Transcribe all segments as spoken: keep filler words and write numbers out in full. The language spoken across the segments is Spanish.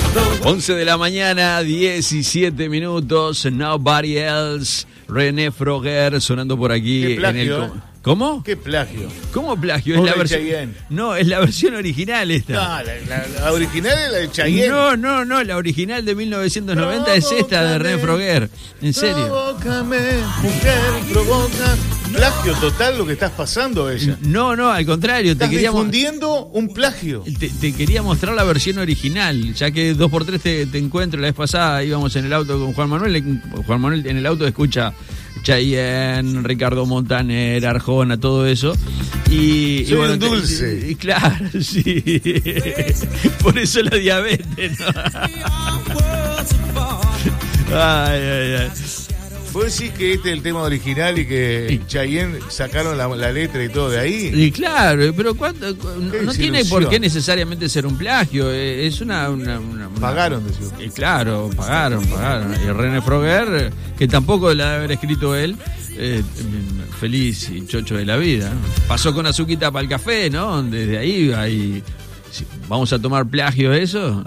once de la mañana, diecisiete minutos. Nobody Else. René Froger sonando por aquí. Qué plagio, en el... ¿eh? ¿Cómo? ¿Qué plagio? ¿Cómo plagio? Es la versión. No, es la versión original esta. No, la, la, la original es la de Chayanne. No, no, no, la original de mil novecientos noventa es esta de René Froger. En serio. Provócame, mujer, provoca. Plagio total lo que estás pasando, ella. No, no, al contrario. Estás te quería difundiendo un plagio. Te, te quería mostrar la versión original, ya que dos por tres te, te encuentro. La vez pasada íbamos en el auto con Juan Manuel. Juan Manuel en el auto escucha Chayanne, Ricardo Montaner, Arjona, todo eso. Y, Soy y bueno, un dulce. Te, y claro, sí. Por eso la diabetes, ¿no? Ay, ay, ay. ¿Vos decís que este es el tema original y que Chayanne sacaron la, la letra y todo de ahí? Y claro, pero ¿cuánto? No, no tiene por qué necesariamente ser un plagio, es una... una, una, una pagaron, decís. Y claro, pagaron, pagaron. Y René Froger, que tampoco la debe haber escrito él, eh, feliz y chocho de la vida. Pasó con Azuquita para el café, ¿no? Desde ahí, ahí vamos a tomar plagio eso.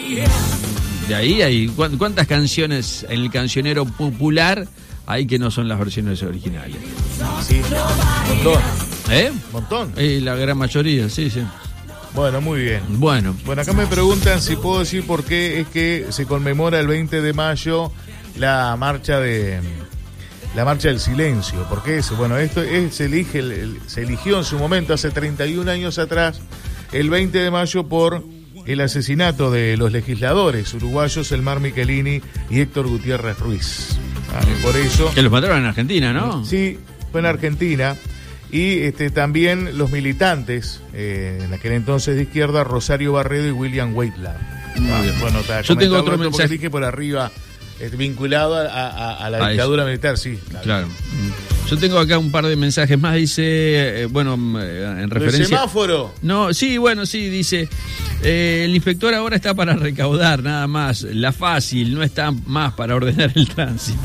De ahí hay cuántas canciones en el cancionero popular hay que no son las versiones originales. Sí, un montón. ¿Eh? Un montón. Eh, la gran mayoría, sí, sí. Bueno, muy bien. Bueno. Bueno, acá me preguntan si puedo decir por qué es que se conmemora el veinte de mayo la marcha de la marcha del silencio. ¿Por qué eso? Bueno, esto es, se elige el, el, se eligió en su momento hace treinta y un años atrás el veinte de mayo por el asesinato de los legisladores uruguayos Elmar Michelini y Héctor Gutiérrez Ruiz. Vale, por eso... Que los mataron en Argentina, ¿no? Sí, fue en Argentina. Y este, también los militantes, eh, en aquel entonces de izquierda, Rosario Barredo y William Waitland. Vale, bueno, yo tengo otro mensaje. Dije por arriba, eh, vinculado a, a, a la a dictadura eso. Militar, sí. Claro. claro. Yo tengo acá un par de mensajes más, dice, eh, bueno, en referencia... ¿El semáforo? No, sí, bueno, sí, dice, eh, el inspector ahora está para recaudar, nada más, la fácil, no está más para ordenar el tránsito.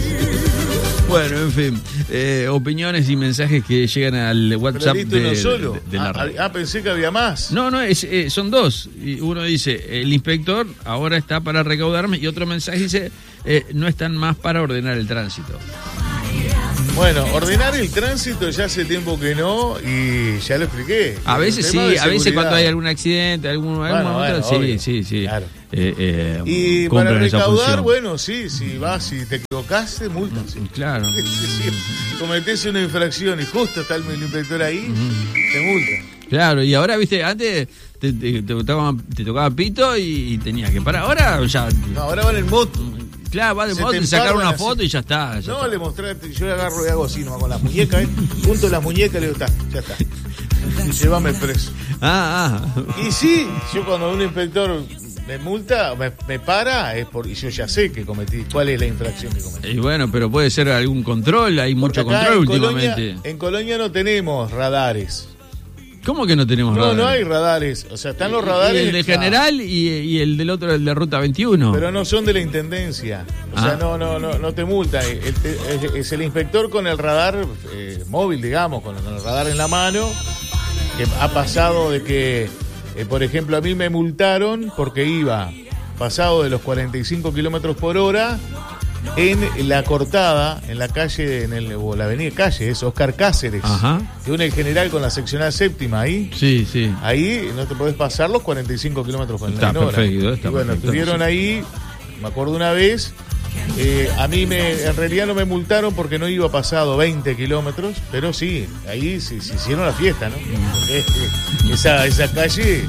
Bueno, en fin, eh, opiniones y mensajes que llegan al WhatsApp de, uno solo? de, de la ah, radio. Ah, pensé que había más. No, no, es, eh, son dos. Y uno dice, el inspector ahora está para recaudarme, y otro mensaje dice, eh, no están más para ordenar el tránsito. Bueno, ordenar el tránsito ya hace tiempo que no, y ya lo expliqué. A veces sí, a veces cuando hay algún accidente, algún, bueno, algún bueno, otro, obvio, sí, sí, sí. Claro. Eh, eh, y para recaudar, bueno, sí, si vas, si te equivocaste, multa. Sí. Claro. Sí, sí. Cometés una infracción y justo está el inspector ahí, uh-huh. te multa. Claro, y ahora, viste, antes te, te, te, tocaba, te tocaba pito y, y tenías que parar. Ahora ya... No, ahora van en moto. Claro, va de moto, te sacar una foto y ya está. Ya no, está. le mostré, yo le agarro y hago así nomás con las muñecas, ¿eh? Junto las muñecas y le digo, está, ya está. Y llévame preso. Ah, ah. Y sí, yo cuando un inspector me multa, me, me para, es por, y yo ya sé que cometí, cuál es la infracción que cometí. Y bueno, pero puede ser algún control, hay mucho control en últimamente. Colonia, en Colonia no tenemos radares. ¿Cómo que no tenemos no, radares? No, no hay radares. O sea, están los radares... El de General y, y el del otro, el de Ruta veintiuno. Pero no son de la Intendencia. O ah. sea, no, no, no, no te multan. Es, es, es el inspector con el radar eh, móvil, digamos, con el, con el radar en la mano, que ha pasado de que, eh, por ejemplo, a mí me multaron porque iba pasado de los cuarenta y cinco kilómetros por hora en la cortada, en la calle, en el, o la avenida calle, es Oscar Cáceres, Ajá. que une el General con la seccional séptima ahí. Sí, sí. Ahí no te podés pasar los cuarenta y cinco kilómetros por hora. Está perfecto, está y bueno, perfecto, estuvieron sí. ahí, me acuerdo una vez, eh, a mí me, en realidad no me multaron porque no iba pasado veinte kilómetros, pero sí, ahí se, se hicieron la fiesta, ¿no? Porque eh, esa, esa calle...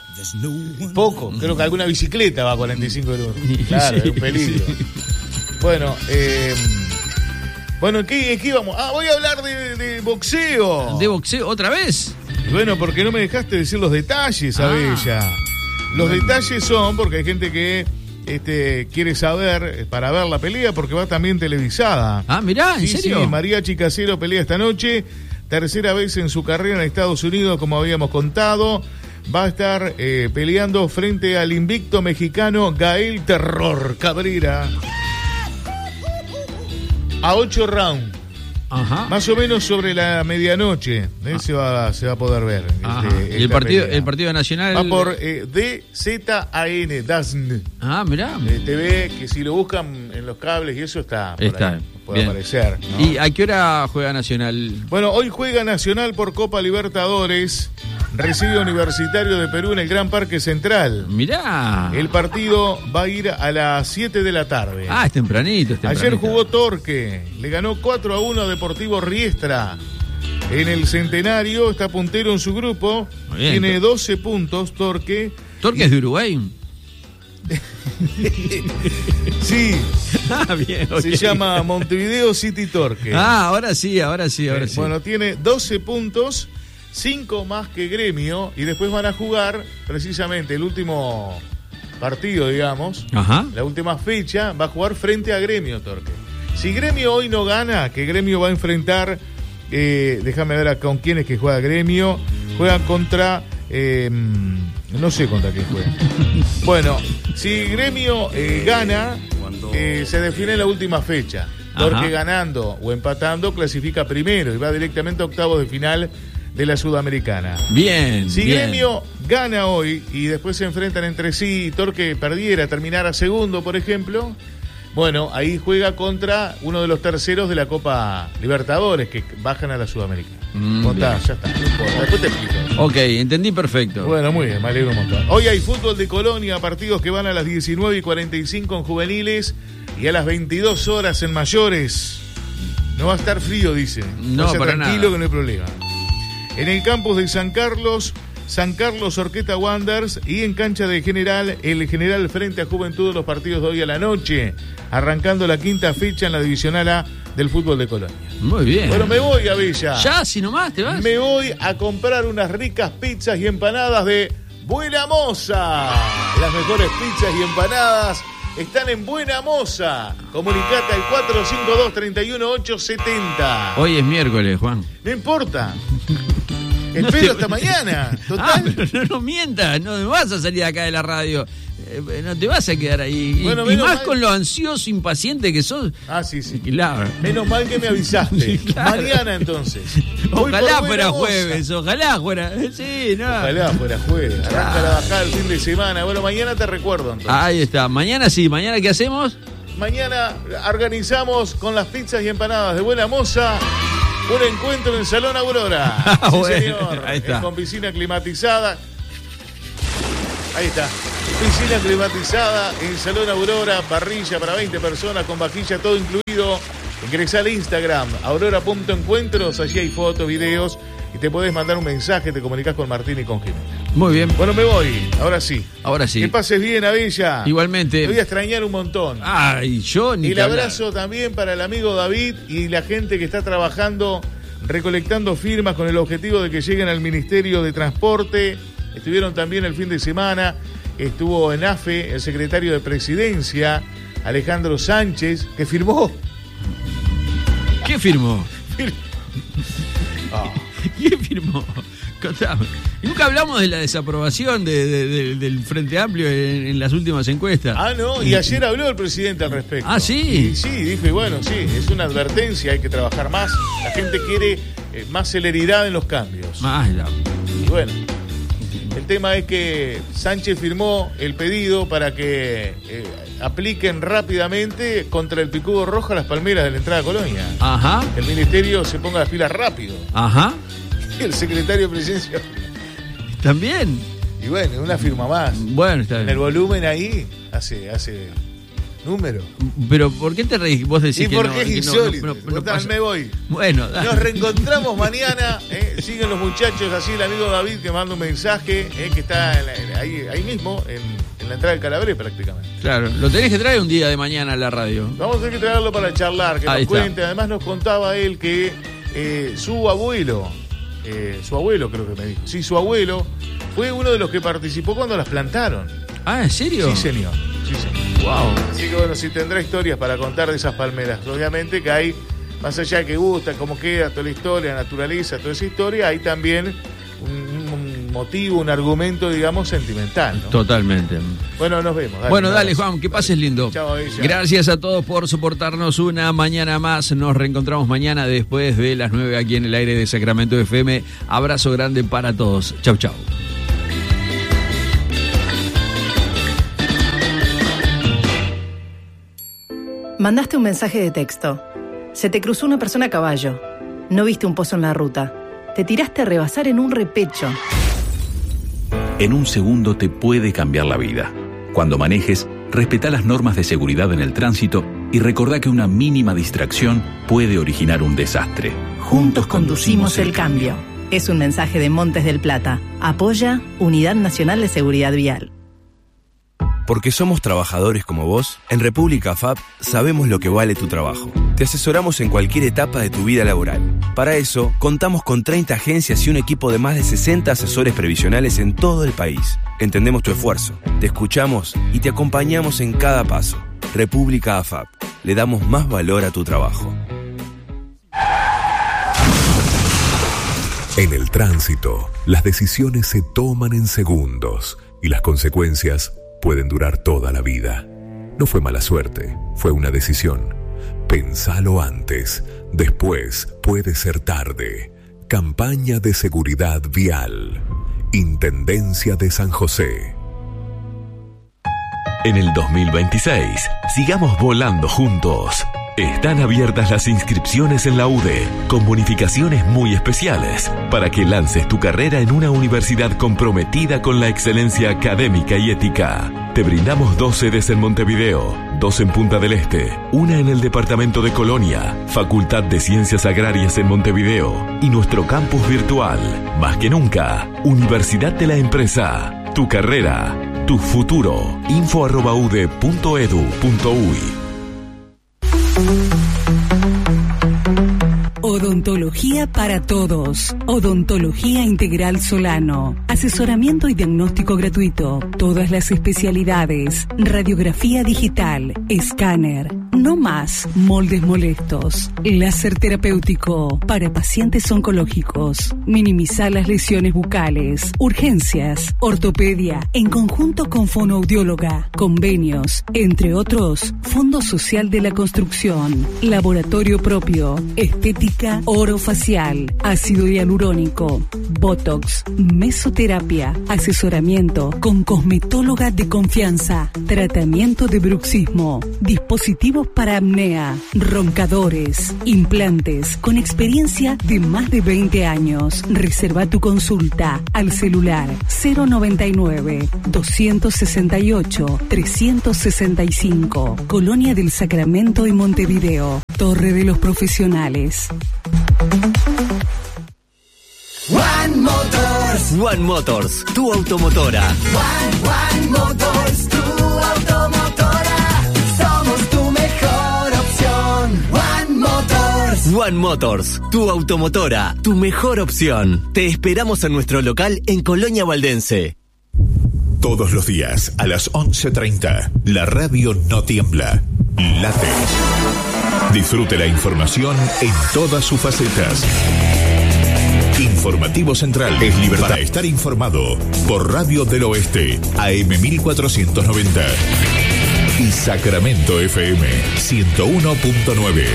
Poco, creo que alguna bicicleta va a cuarenta y cinco kilómetros. Claro, sí, es un peligro. Sí. Bueno, eh, bueno, ¿qué, ¿qué íbamos? Ah, voy a hablar de, de boxeo. ¿De boxeo otra vez? Bueno, porque no me dejaste decir los detalles, a Bella. Ah. Los bueno. detalles son, porque hay gente que este, quiere saber, para ver la pelea, porque va también televisada. Ah, mirá, ¿en sí, serio? Sí, María Chicasero pelea esta noche, tercera vez en su carrera en Estados Unidos, como habíamos contado. Va a estar eh, peleando frente al invicto mexicano Gael Terror Cabrera. A ocho rounds. Ajá. Más o menos sobre la medianoche, ¿eh? ah. se, va, se va a poder ver. Este, ¿Y el partido, el partido nacional? Va por eh, D Z A N, D A S N. Ah, mirá. Eh, T V, que si lo buscan en los cables y eso está. Por está. Ahí, puede bien. aparecer. ¿no? ¿Y a qué hora juega Nacional? Bueno, hoy juega Nacional por Copa Libertadores. Recibe Universitario de Perú en el Gran Parque Central. Mirá. El partido va a ir a las siete de la tarde. Ah, es tempranito, es tempranito. Ayer jugó Torque. Le ganó cuatro a uno a Deportivo Riestra. En el Centenario está puntero en su grupo. Tiene doce puntos Torque. ¿Torque y... es de Uruguay? Sí. Ah, bien, okay. Se llama Montevideo City Torque. Ah, ahora sí, ahora sí, ahora eh, sí. Bueno, tiene doce puntos, cinco más que Gremio, y después van a jugar precisamente el último partido, digamos. Ajá. La última fecha va a jugar frente a Gremio Torque. Si Gremio hoy no gana, que Gremio va a enfrentar, eh, déjame ver con quién es que juega Gremio. Juegan contra... Eh, no sé contra quién juega. Bueno, si Gremio eh, gana, eh, se define en la última fecha. Porque Ajá. ganando o empatando clasifica primero y va directamente a octavos de final de la Sudamericana. Bien. Si bien. Gremio gana hoy y después se enfrentan entre sí y Torque perdiera, terminara segundo, por ejemplo, bueno, ahí juega contra uno de los terceros de la Copa Libertadores que bajan a la Sudamericana. Mm, Contá, ya está, no importa, después te explico. Ok, entendí perfecto. Bueno, muy bien, me alegro un montón. Hoy hay fútbol de Colonia, partidos que van a las diecinueve y cuarenta y cinco en juveniles y a las veintidós horas en mayores. No va a estar frío, dicen. No, para tranquilo nada. que no hay problema. En el campus de San Carlos, San Carlos Orqueta Wanderers, y en cancha de General, el General frente a Juventud, los partidos de hoy a la noche, arrancando la quinta fecha en la Divisional A del fútbol de Colonia. Muy bien. Bueno, me voy a Villa. Ya, si nomás te vas. Me voy a comprar unas ricas pizzas y empanadas de Buena Moza. Las mejores pizzas y empanadas están en Buena Moza. Comunicate al cuatro cinco dos, tres uno ocho siete cero. Hoy es miércoles, Juan. No importa. Espero hasta mañana. Total. Ah, pero no, no mientas, no vas a salir acá de la radio. Eh, no te vas a quedar ahí. Bueno, y, y más mal... con lo ansioso, impaciente que sos. Ah, sí, sí. Claro. Menos mal que me avisaste. Claro. Mañana entonces. Ojalá fuera jueves, ojalá fuera. Sí, no. Ojalá fuera jueves. Arranca claro. la bajada el fin de semana. Bueno, mañana te recuerdo entonces. Ahí está. Mañana sí. ¿Mañana qué hacemos? Mañana organizamos con las pizzas y empanadas de Buena Moza un encuentro en el Salón Aurora. Ah, sí, bueno, señor. Ahí está. Con piscina climatizada. Ahí está. Piscina climatizada en Salón Aurora, parrilla para veinte personas con vajilla, todo incluido. Ingresá al Instagram, aurora punto encuentros, allí hay fotos, videos y te podés mandar un mensaje, te comunicás con Martín y con Jimena. Muy bien. Bueno, me voy, ahora sí. Ahora sí. Que pases bien, Avella. Igualmente. Te voy a extrañar un montón. Ay, yo ni El abrazo también para el amigo David y la gente que está trabajando, recolectando firmas con el objetivo de que lleguen al Ministerio de Transporte. Estuvieron también el fin de semana. Estuvo en A F E el secretario de Presidencia, Alejandro Sánchez, que firmó. ¿Qué firmó? Oh. ¿Qué firmó? Contame. Nunca hablamos de la desaprobación de, de, de, del Frente Amplio en, en las últimas encuestas. Ah, no, y ayer habló el presidente al respecto. Ah, sí. Y sí, dije, bueno, sí, es una advertencia, hay que trabajar más. La gente quiere eh, más celeridad en los cambios. Más la... Y bueno. El tema es que Sánchez firmó el pedido para que eh, apliquen rápidamente contra el picudo rojo a las palmeras de la entrada a Colonia. Ajá. El ministerio se ponga las pilas rápido. Ajá. El secretario de Presidencia. También. Y bueno, una firma más. Bueno, está bien. En el volumen ahí hace, hace número. Pero ¿por qué te reís? Vos decís ¿Y que por no, qué es que insólito? no, no, no, no Total, me voy. Bueno, dale. Nos reencontramos mañana. ¿eh? Siguen los muchachos, así el amigo David que manda un mensaje, ¿eh? que está en la, en, ahí, ahí mismo, en, en la entrada del Calabré prácticamente. Claro, lo tenés que traer un día de mañana a la radio. Vamos a tener que traerlo para charlar, que ahí nos está. cuente. Además nos contaba él que eh, su abuelo, eh, su abuelo creo que me dijo, sí, su abuelo fue uno de los que participó cuando las plantaron. Ah, ¿en serio? Sí, señor. Sí, señor. Wow. Así que bueno, si tendrá historias para contar de esas palmeras. Obviamente que hay, más allá de que gusta, cómo queda toda la historia, la naturaleza, toda esa historia, hay también un, un motivo, un argumento, digamos, sentimental, ¿no? Totalmente. Bueno, nos vemos. Dale, bueno, dale, abrazo. Juan, que pases lindo. Chao, ella. Gracias a todos por soportarnos una mañana más. Nos reencontramos mañana después de las nueve aquí en el aire de Sacramento F M. Abrazo grande para todos. Chau, chau. Mandaste un mensaje de texto. Se te cruzó una persona a caballo. No viste un pozo en la ruta. Te tiraste a rebasar en un repecho. En un segundo te puede cambiar la vida. Cuando manejes, respetá las normas de seguridad en el tránsito y recordá que una mínima distracción puede originar un desastre. Juntos conducimos el cambio. Es un mensaje de Montes del Plata. Apoya Unidad Nacional de Seguridad Vial. Porque somos trabajadores como vos, en República F A P sabemos lo que vale tu trabajo. Te asesoramos en cualquier etapa de tu vida laboral. Para eso, contamos con treinta agencias y un equipo de más de sesenta asesores previsionales en todo el país. Entendemos tu esfuerzo, te escuchamos y te acompañamos en cada paso. República F A P. Le damos más valor a tu trabajo. En el tránsito, las decisiones se toman en segundos y las consecuencias pueden durar toda la vida. No fue mala suerte, fue una decisión. Pensalo antes, después puede ser tarde. Campaña de seguridad vial. Intendencia de San José. En el dos mil veintiséis, sigamos volando juntos. Están abiertas las inscripciones en la U D E, con bonificaciones muy especiales, para que lances tu carrera en una universidad comprometida con la excelencia académica y ética. Te brindamos dos sedes en Montevideo, dos en Punta del Este, una en el departamento de Colonia, Facultad de Ciencias Agrarias en Montevideo y nuestro campus virtual. Más que nunca, Universidad de la Empresa. Tu carrera, tu futuro. info arroba u d e punto e d u punto u y. Odontología para todos. Odontología Integral Solano. Asesoramiento y diagnóstico gratuito. Todas las especialidades. Radiografía digital. Escáner. No más moldes molestos. Láser terapéutico para pacientes oncológicos. Minimizar las lesiones bucales. Urgencias. Ortopedia en conjunto con fonoaudióloga. Convenios. Entre otros, Fondo Social de la Construcción. Laboratorio propio. Estética orofacial, ácido hialurónico, botox, mesoterapia, asesoramiento con cosmetóloga de confianza, tratamiento de bruxismo, dispositivos para apnea, roncadores, implantes con experiencia de más de veinte años. Reserva tu consulta al celular cero noventa y nueve, doscientos sesenta y ocho, trescientos sesenta y cinco, Colonia del Sacramento y Montevideo, Torre de los Profesionales. One Motors. One Motors, tu automotora. One, One Motors, tu automotora. Somos tu mejor opción. One Motors. One Motors, tu automotora, tu mejor opción. Te esperamos en nuestro local en Colonia Valdense. Todos los días a las once treinta, la radio no tiembla, late. Disfrute la información en todas sus facetas. Informativo Central es libertad para estar informado por Radio del Oeste, A M mil cuatrocientos noventa y Sacramento F M ciento uno punto nueve.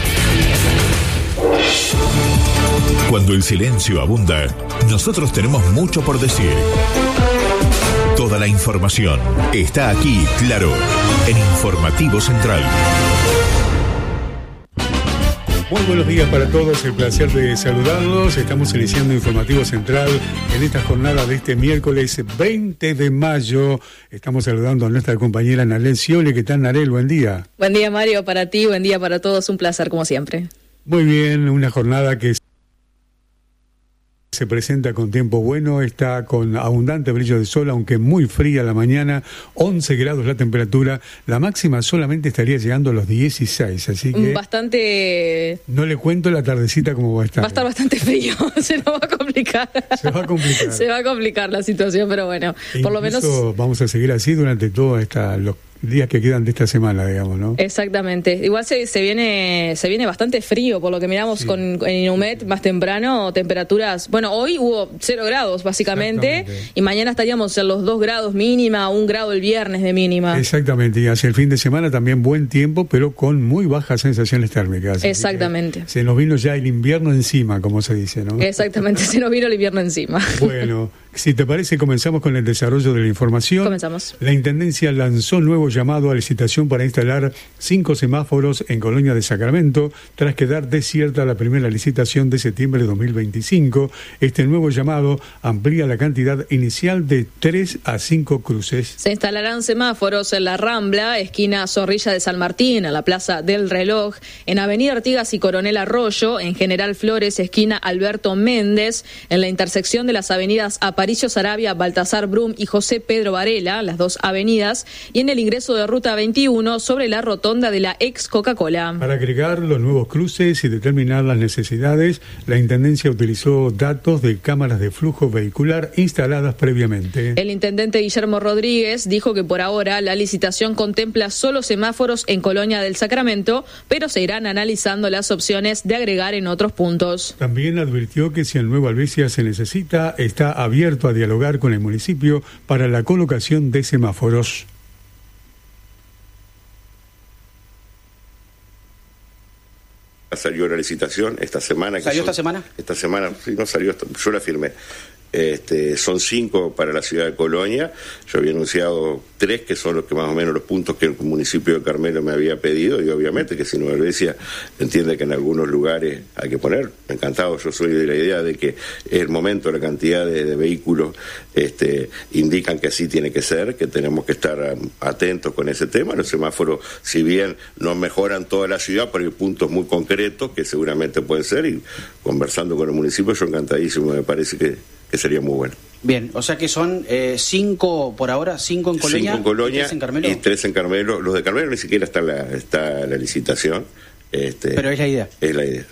Cuando el silencio abunda, nosotros tenemos mucho por decir. Toda la información está aquí, claro, en Informativo Central. Muy buenos días para todos, el placer de saludarlos. Estamos iniciando Informativo Central en esta jornada de este miércoles veinte de mayo. Estamos saludando a nuestra compañera Narel Scioli. ¿Qué tal, Narel? Buen día. Buen día, Mario, para ti, buen día para todos, un placer como siempre. Muy bien, una jornada que se presenta con tiempo bueno, está con abundante brillo de sol, aunque muy fría la mañana, once grados la temperatura, la máxima solamente estaría llegando a los dieciséis, así que... Bastante... No le cuento la tardecita cómo va a estar. Va a estar bastante frío, se nos va a complicar. Se va a complicar. Se va a complicar la situación, pero bueno, e por lo menos... vamos a seguir así durante toda esta... Lo, días que quedan de esta semana, digamos, ¿no? Exactamente. Igual se, se viene se viene bastante frío, por lo que miramos sí. con en Inumet más temprano, temperaturas, bueno, hoy hubo cero grados básicamente, y mañana estaríamos en los dos grados mínima, un grado el viernes de mínima. Exactamente, y hacia el fin de semana también buen tiempo, pero con muy bajas sensaciones térmicas. Exactamente. Se nos vino ya el invierno encima, como se dice, ¿no? Exactamente, se nos vino el invierno encima. Bueno, si te parece, comenzamos con el desarrollo de la información. Comenzamos. La Intendencia lanzó un nuevo llamado a licitación para instalar cinco semáforos en Colonia de Sacramento, tras quedar desierta la primera licitación de septiembre de dos mil veinticinco. Este nuevo llamado amplía la cantidad inicial de tres a cinco cruces. Se instalarán semáforos en la Rambla, esquina Zorrilla de San Martín, a la Plaza del Reloj, en Avenida Artigas y Coronel Arroyo, en General Flores, esquina Alberto Méndez, en la intersección de las avenidas Aparicio Saravia, Baltasar Brum y José Pedro Varela, las dos avenidas, y en el ingreso de Ruta veintiuno sobre la rotonda de la ex Coca-Cola. Para agregar los nuevos cruces y determinar las necesidades, la Intendencia utilizó datos de cámaras de flujo vehicular instaladas previamente. El intendente Guillermo Rodríguez dijo que por ahora la licitación contempla solo semáforos en Colonia del Sacramento, pero se irán analizando las opciones de agregar en otros puntos. También advirtió que si en Nueva Albesia se necesita, está abierto a dialogar con el municipio para la colocación de semáforos. Salió la licitación esta semana. Que ¿Salió son, esta semana? Esta semana, sí, no salió, yo la firmé. Este, son cinco para la ciudad de Colonia. Yo había anunciado tres, que son los que más o menos los puntos que el municipio de Carmelo me había pedido, y obviamente que si Nueva Albesia entiende que en algunos lugares hay que poner, encantado, yo soy de la idea de que es el momento, la cantidad de, de vehículos este, indican que así tiene que ser, que tenemos que estar um, atentos con ese tema. Los semáforos, si bien no mejoran toda la ciudad, pero hay puntos muy concretos que seguramente pueden ser, y conversando con el municipio, yo encantadísimo, me parece que que sería muy bueno. Bien, o sea que son eh, cinco por ahora, cinco en Colonia, cinco en Colonia y tres en Carmelo. Y tres en Carmelo. Los de Carmelo ni siquiera está la, está la licitación. Este, Pero es la idea. Es la idea.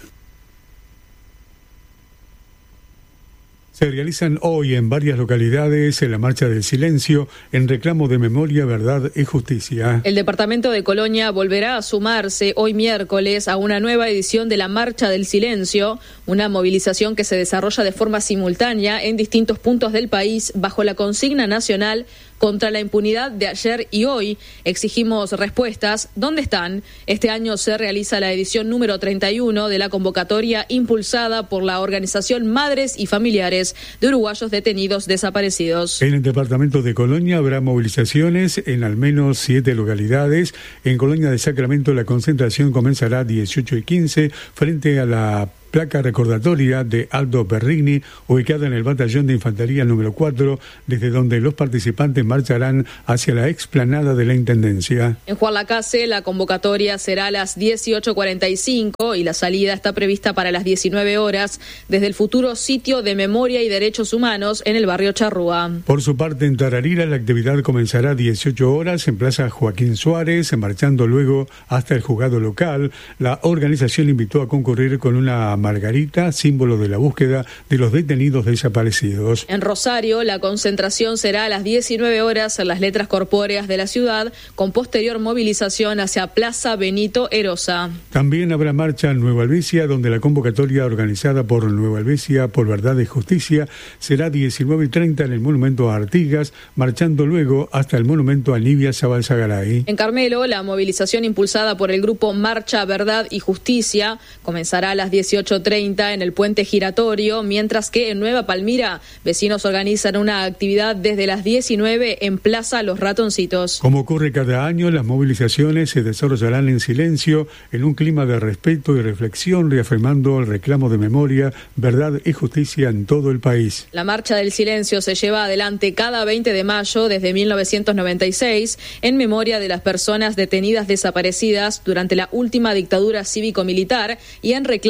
Se realizan hoy en varias localidades en la Marcha del Silencio en reclamo de memoria, verdad y justicia. El departamento de Colonia volverá a sumarse hoy miércoles a una nueva edición de la Marcha del Silencio, una movilización que se desarrolla de forma simultánea en distintos puntos del país bajo la consigna nacional contra la impunidad de ayer y hoy. Exigimos respuestas. ¿Dónde están? Este año se realiza la edición número treinta y uno de la convocatoria impulsada por la organización Madres y Familiares de Uruguayos Detenidos Desaparecidos. En el departamento de Colonia habrá movilizaciones en al menos siete localidades. En Colonia de Sacramento la concentración comenzará a dieciocho y quince frente a la placa recordatoria de Aldo Berrini, ubicada en el batallón de infantería número cuatro, desde donde los participantes marcharán hacia la explanada de la Intendencia. En Juan Lacase la convocatoria será a las dieciocho cuarenta y cinco y la salida está prevista para las diecinueve horas desde el futuro sitio de Memoria y Derechos Humanos en el barrio Charrúa. Por su parte, en Tararira la actividad comenzará a dieciocho horas en Plaza Joaquín Suárez, marchando luego hasta el juzgado local. La organización invitó a concurrir con una margarita, símbolo de la búsqueda de los detenidos desaparecidos. En Rosario, la concentración será a las diecinueve horas en las letras corpóreas de la ciudad, con posterior movilización hacia Plaza Benito Erosa. También habrá marcha en Nueva Albesia, donde la convocatoria organizada por Nueva Albesia por Verdad y Justicia será diecinueve y treinta en el Monumento a Artigas, marchando luego hasta el Monumento a Nivia Zabalzagaray. En Carmelo, la movilización impulsada por el grupo Marcha Verdad y Justicia comenzará a las dieciocho treinta en el puente giratorio, mientras que en Nueva Palmira, vecinos organizan una actividad desde las diecinueve en Plaza Los Ratoncitos. Como ocurre cada año, las movilizaciones se desarrollarán en silencio, en un clima de respeto y reflexión, reafirmando el reclamo de memoria, verdad y justicia en todo el país. La Marcha del Silencio se lleva adelante cada veinte de mayo desde mil novecientos noventa y seis en memoria de las personas detenidas desaparecidas durante la última dictadura cívico-militar y en reclamo de verdad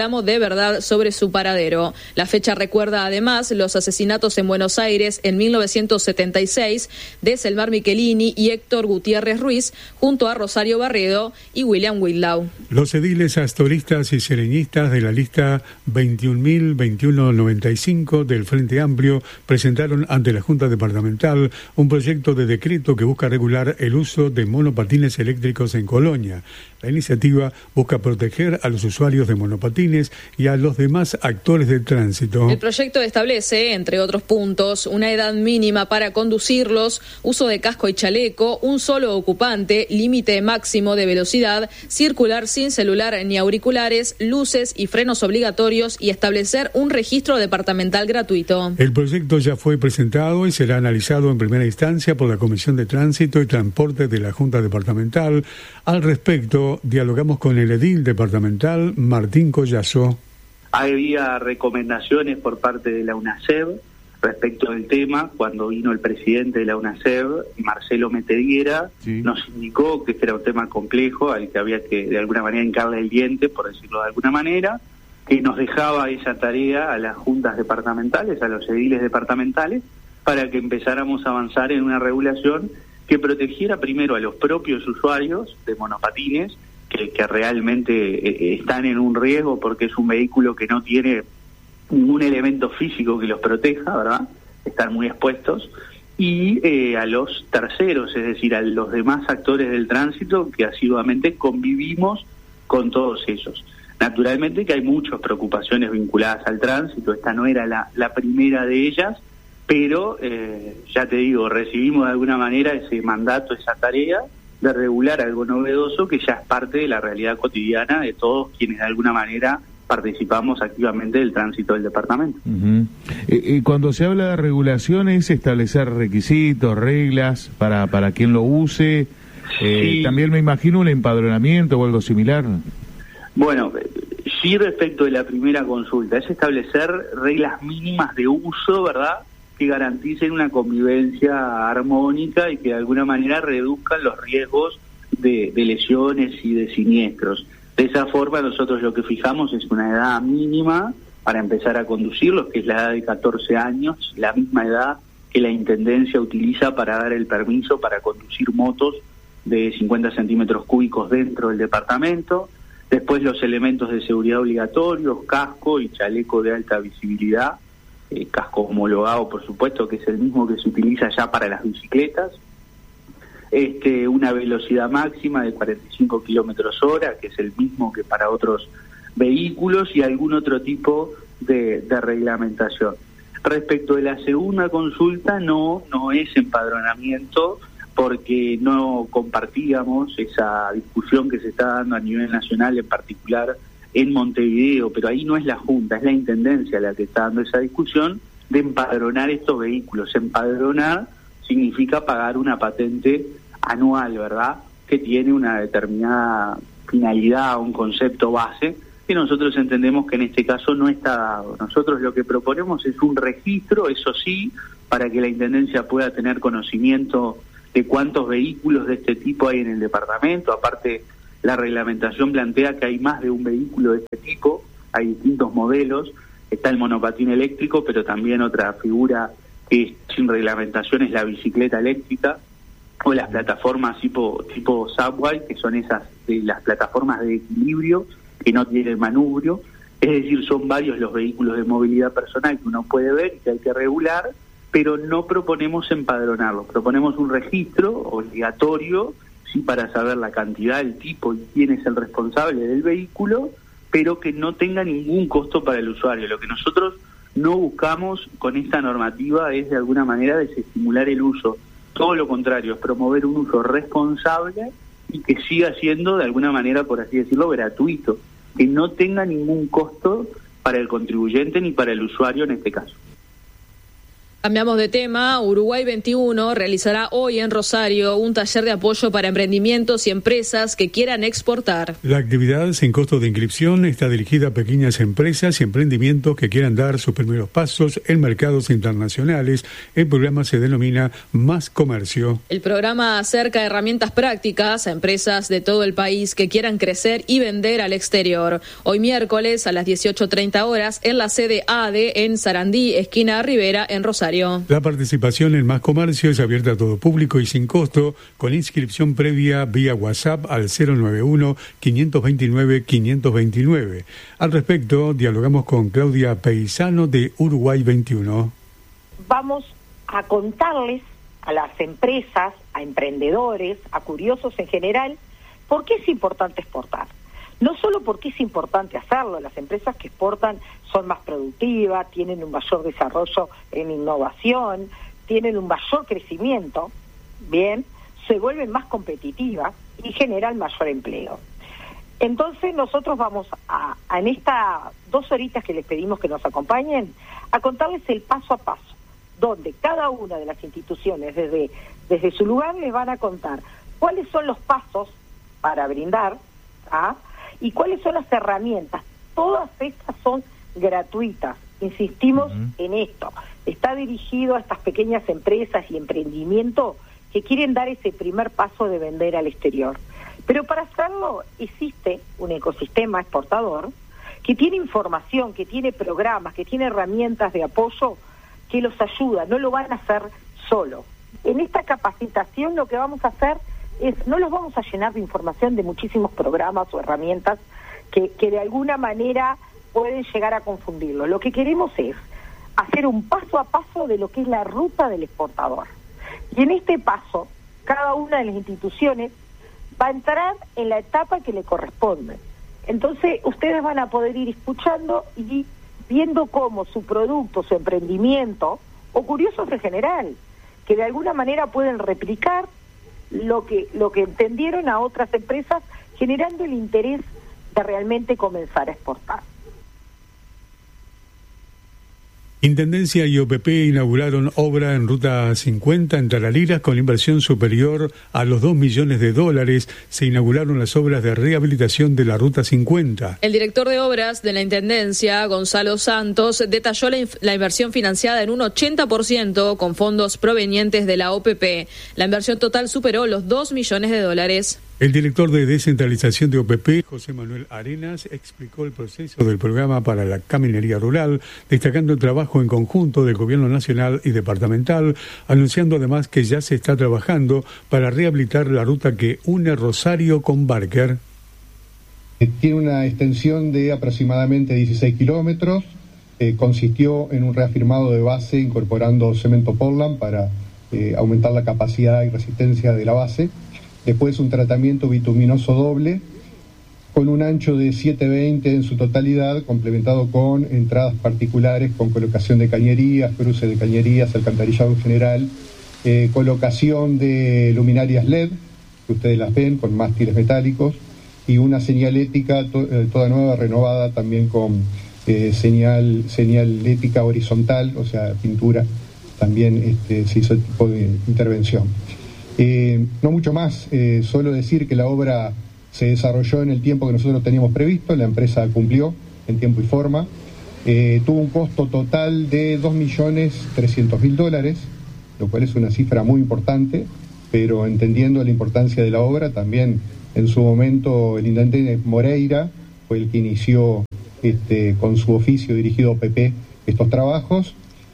verdad sobre su paradero. La fecha recuerda además los asesinatos en Buenos Aires en mil novecientos setenta y seis de Selmar Michelini y Héctor Gutiérrez Ruiz, junto a Rosario Barredo y William Whitlow. Los ediles astoristas y sereñistas de la lista veintiún mil veintiuno noventa y cinco del Frente Amplio presentaron ante la Junta Departamental un proyecto de decreto que busca regular el uso de monopatines eléctricos en Colonia. La iniciativa busca proteger a los usuarios de monopatines y a los demás actores del tránsito. El proyecto establece, entre otros puntos, una edad mínima para conducirlos, uso de casco y chaleco, un solo ocupante, límite máximo de velocidad, circular sin celular ni auriculares, luces y frenos obligatorios y establecer un registro departamental gratuito. El proyecto ya fue presentado y será analizado en primera instancia por la Comisión de Tránsito y Transporte de la Junta Departamental. Al respecto, dialogamos con el edil departamental Martín Collazo. Había recomendaciones por parte de la UNACEB respecto del tema. Cuando vino el presidente de la UNACEB, Marcelo Metediera, sí. nos indicó que este era un tema complejo al que había que de alguna manera hincarle el diente, por decirlo de alguna manera, que nos dejaba esa tarea a las juntas departamentales, a los ediles departamentales, para que empezáramos a avanzar en una regulación que protegiera primero a los propios usuarios de monopatines, que, que realmente eh, están en un riesgo porque es un vehículo que no tiene ningún elemento físico que los proteja, ¿verdad? Están muy expuestos, y eh, a los terceros, es decir, a los demás actores del tránsito que asiduamente convivimos con todos ellos. Naturalmente que hay muchas preocupaciones vinculadas al tránsito, esta no era la, la primera de ellas, pero eh, ya te digo, recibimos de alguna manera ese mandato, esa tarea de regular algo novedoso que ya es parte de la realidad cotidiana de todos quienes de alguna manera participamos activamente del tránsito del departamento. Uh-huh. Y, y cuando se habla de regulación es establecer requisitos, reglas para, para quien lo use, eh, sí. También me imagino un empadronamiento o algo similar. Bueno, sí, respecto de la primera consulta, es establecer reglas mínimas de uso, ¿verdad?, que garanticen una convivencia armónica y que de alguna manera reduzcan los riesgos de, de lesiones y de siniestros. De esa forma nosotros lo que fijamos es una edad mínima para empezar a conducirlos, que es la edad de catorce años, la misma edad que la Intendencia utiliza para dar el permiso para conducir motos de cincuenta centímetros cúbicos dentro del departamento. Después los elementos de seguridad obligatorios, casco y chaleco de alta visibilidad, eh, casco homologado por supuesto, que es el mismo que se utiliza ya para las bicicletas. Este, una velocidad máxima de cuarenta y cinco kilómetros hora, que es el mismo que para otros vehículos, y algún otro tipo de, de reglamentación. Respecto de la segunda consulta, no, no es empadronamiento, porque no compartíamos esa discusión que se está dando a nivel nacional, en particular en Montevideo, pero ahí no es la Junta, es la Intendencia la que está dando esa discusión de empadronar estos vehículos. Empadronar significa pagar una patente anual, ¿verdad?, que tiene una determinada finalidad, un concepto base, que nosotros entendemos que en este caso no está dado. Nosotros lo que proponemos es un registro, eso sí, para que la Intendencia pueda tener conocimiento de cuántos vehículos de este tipo hay en el departamento. Aparte, la reglamentación plantea que hay más de un vehículo de este tipo, hay distintos modelos, está el monopatín eléctrico, pero también otra figura que es sin reglamentación es la bicicleta eléctrica, o las plataformas tipo tipo Subway, que son esas de las plataformas de equilibrio que no tienen manubrio. Es decir, son varios los vehículos de movilidad personal que uno puede ver y que hay que regular, pero no proponemos empadronarlos, proponemos un registro obligatorio, sí, para saber la cantidad, el tipo y quién es el responsable del vehículo, pero que no tenga ningún costo para el usuario. Lo que nosotros no buscamos con esta normativa es de alguna manera desestimular el uso. Todo lo contrario, es promover un uso responsable y que siga siendo de alguna manera, por así decirlo, gratuito, que no tenga ningún costo para el contribuyente ni para el usuario en este caso. Cambiamos de tema. Uruguay veintiuno realizará hoy en Rosario un taller de apoyo para emprendimientos y empresas que quieran exportar. La actividad sin costo de inscripción está dirigida a pequeñas empresas y emprendimientos que quieran dar sus primeros pasos en mercados internacionales. El programa se denomina Más Comercio. El programa acerca herramientas prácticas a empresas de todo el país que quieran crecer y vender al exterior. Hoy miércoles a las dieciocho treinta horas en la sede A D E en Sarandí, esquina Rivera, en Rosario. La participación en Más Comercio es abierta a todo público y sin costo, con inscripción previa vía WhatsApp al cero nueve uno, quinientos veintinueve, quinientos veintinueve. Al respecto, dialogamos con Claudia Peisano de Uruguay veintiuno. Vamos a contarles a las empresas, a emprendedores, a curiosos en general, por qué es importante exportar. No solo porque es importante hacerlo, las empresas que exportan son más productivas, tienen un mayor desarrollo en innovación, tienen un mayor crecimiento, bien, se vuelven más competitivas y generan mayor empleo. Entonces nosotros vamos a, a en estas dos horitas que les pedimos que nos acompañen, a contarles el paso a paso, donde cada una de las instituciones desde, desde su lugar les van a contar cuáles son los pasos para brindar, ¿ah? Y cuáles son las herramientas. Todas estas son gratuitas, insistimos uh-huh. en esto. Está dirigido a estas pequeñas empresas y emprendimientos que quieren dar ese primer paso de vender al exterior. Pero para hacerlo existe un ecosistema exportador que tiene información, que tiene programas, que tiene herramientas de apoyo que los ayuda, no lo van a hacer solo. En esta capacitación lo que vamos a hacer es, no los vamos a llenar de información de muchísimos programas o herramientas que, que de alguna manera pueden llegar a confundirlo. Lo que queremos es hacer un paso a paso de lo que es la ruta del exportador. Y en este paso, cada una de las instituciones va a entrar en la etapa que le corresponde. Entonces, ustedes van a poder ir escuchando y viendo cómo su producto, su emprendimiento, o curiosos en general, que de alguna manera pueden replicar lo que lo que entendieron a otras empresas, generando el interés de realmente comenzar a exportar. Intendencia y O P P inauguraron obra en Ruta cincuenta en Tarariras con inversión superior a los dos millones de dólares. Se inauguraron las obras de rehabilitación de la Ruta cincuenta. El director de obras de la Intendencia, Gonzalo Santos, detalló la, inf- la inversión financiada en un ochenta por ciento con fondos provenientes de la O P P. La inversión total superó los dos millones de dólares. El director de descentralización de O P P, José Manuel Arenas, explicó el proceso del programa para la caminería rural, destacando el trabajo en conjunto del gobierno nacional y departamental, anunciando además que ya se está trabajando para rehabilitar la ruta que une Rosario con Barker. Tiene una extensión de aproximadamente dieciséis kilómetros, eh, consistió en un reafirmado de base incorporando cemento Portland para eh, aumentar la capacidad y resistencia de la base. Después un tratamiento bituminoso doble con un ancho de siete veinte en su totalidad, complementado con entradas particulares con colocación de cañerías, cruce de cañerías, alcantarillado en general, eh, colocación de luminarias L E D, que ustedes las ven, con mástiles metálicos, y una señalética to, eh, toda nueva, renovada, también con eh, señal, señalética horizontal, o sea, pintura, también este, se hizo el tipo de intervención. Eh, no mucho más, eh, solo decir que la obra se desarrolló en el tiempo que nosotros teníamos previsto, la empresa cumplió en tiempo y forma, eh, tuvo un costo total de dos millones trescientos mil dólares, lo cual es una cifra muy importante, pero entendiendo la importancia de la obra, también en su momento el intendente Moreira fue el que inició este, con su oficio dirigido a O P P estos trabajos.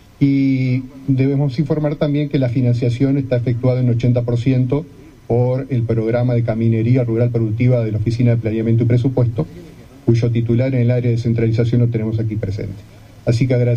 Y debemos informar también que la financiación está efectuada en ochenta por ciento por el programa de caminería rural productiva de la Oficina de Planeamiento y Presupuesto, cuyo titular en el área de descentralización lo tenemos aquí presente. Así que agradecemos.